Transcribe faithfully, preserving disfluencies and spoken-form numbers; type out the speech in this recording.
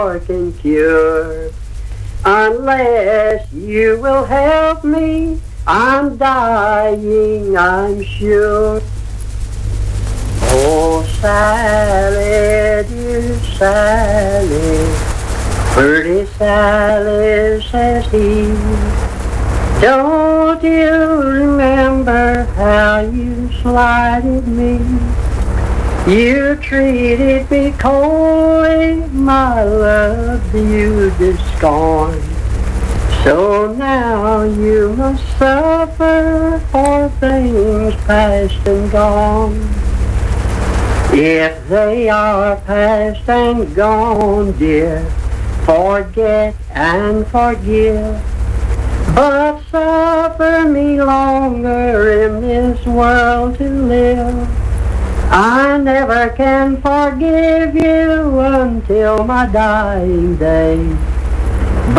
can cure. Unless you will help me, I'm dying, I'm sure. Oh, Sally, dear Sally, pretty Sally, says he, don't you remember how you slighted me? You treated me coldly, my love, you did scorn. So now you must suffer for things past and gone. If they are past and gone, dear, forget and forgive. But suffer me longer in this world to live. I never can forgive you until my dying day.